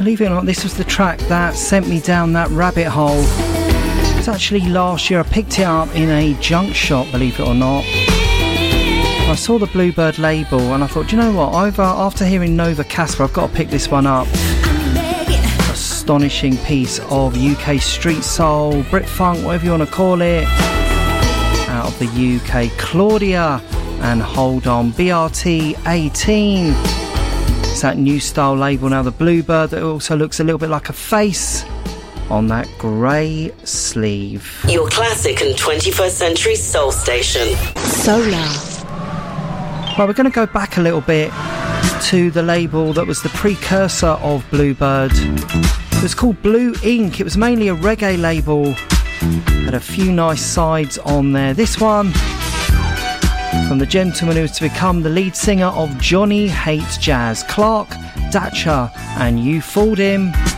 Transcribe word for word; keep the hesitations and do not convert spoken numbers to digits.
believe it or not, this was the track that sent me down that rabbit hole. It was actually last year. I picked it up in a junk shop, believe it or not. I saw the Bluebird label and I thought, do you know what, I've, uh, after hearing Nova Casper, I've got to pick this one up. Astonishing piece of U K street soul, Brit funk, whatever you want to call it, out of the U K. Claudia and Hold On, B R T eighteen. It's that new style label now, the Bluebird, that also looks a little bit like a face on that grey sleeve. Your classic and twenty-first century soul station. Solar. Well, we're going to go back a little bit to the label that was the precursor of Bluebird. It was called Blue Ink. It was mainly a reggae label. Had a few nice sides on there. This one from the gentleman who was to become the lead singer of Johnny Hates Jazz, Clark Datcher, and You Fooled Him.